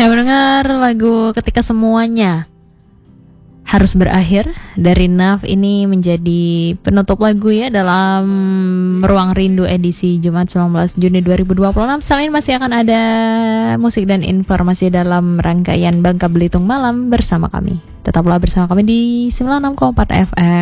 mendengar lagu Ketika Semuanya Harus Berakhir dari Naf. Ini menjadi penutup lagu ya dalam Ruang Rindu edisi Jumat 19 Juni 2026. Selain masih akan ada musik dan informasi dalam rangkaian Bangka Belitung Malam bersama kami. Tetaplah bersama kami di 96,4 FM.